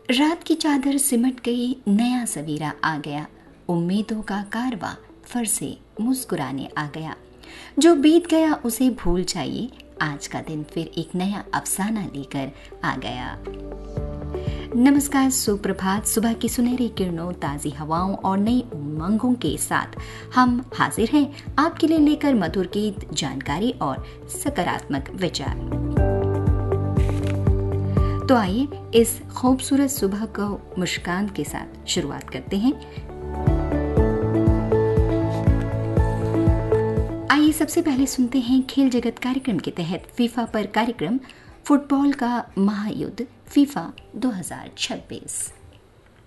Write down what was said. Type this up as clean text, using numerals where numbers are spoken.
रात की चादर सिमट गई, नया सवेरा आ गया, उम्मीदों का कारवां फिर से मुस्कुराने आ गया। जो बीत गया उसे भूल जाइए, आज का दिन फिर एक नया अफसाना लेकर आ गया। नमस्कार, सुप्रभात। सुबह की सुनहरी किरणों, ताज़ी हवाओं और नई उमंगों के साथ हम हाजिर हैं आपके लिए लेकर मधुर गीत, जानकारी और सकारात्मक विचार। तो आइए इस खूबसूरत सुबह को मुस्कान के साथ शुरुआत करते हैं। आइए सबसे पहले सुनते हैं खेल जगत कार्यक्रम के तहत फीफा पर कार्यक्रम फुटबॉल का महायुद्ध फीफा 2026।